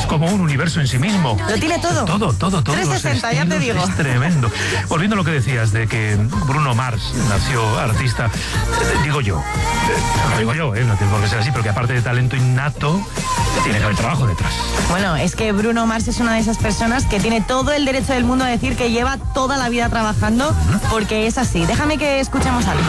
como un universo en sí mismo. Lo tiene todo. Todo. 360, ya te digo. Es tremendo. Volviendo a lo que decías de que Bruno Mars nació artista, digo yo, no digo yo, no tiene por qué ser así, pero que aparte de talento innato, tiene que haber trabajo detrás. Bueno, es que Bruno Mars es una de esas personas que tiene todo el derecho del mundo a decir que lleva toda la vida trabajando, porque es así. Déjame que escuchemos algo.